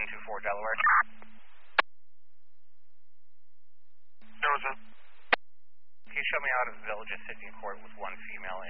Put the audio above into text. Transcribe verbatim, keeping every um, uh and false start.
seven two four Delaware. There was a... Can you show me out of Village of Sitting Court with one female